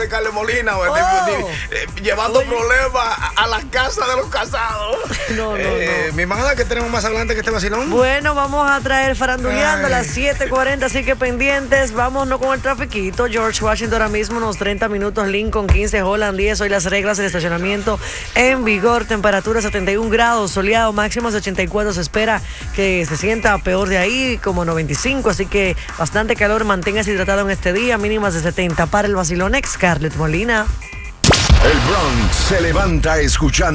Carles Molina, llevando Oye. problemas a la casa de los casados. No. Mi hermana, que tenemos más adelante que este vacilón. Bueno, vamos a traer faranduleando a Ay. las 7:40, así que pendientes. Vámonos con el trafiquito. George Washington ahora mismo, unos 30 minutos. Lincoln 15, Holland 10. Hoy las reglas del estacionamiento en vigor. Temperatura 71 grados, soleado, máximos de 84. Se espera que se sienta peor de ahí, como 95. Así que bastante calor. Manténgase hidratado en este día. Mínimas de 70 para el vacilón. Scarlett Molina. El Bronx se levanta escuchando